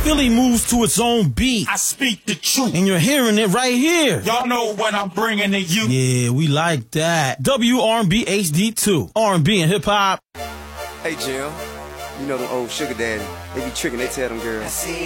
Philly moves to its own beat. I speak the truth. And you're hearing it right here. Y'all know what I'm bringing to you. Yeah, we like that. WRB HD2. R&B and hip hop. Hey, Jim. You know them old sugar daddy. They be tricking, they tell them girls.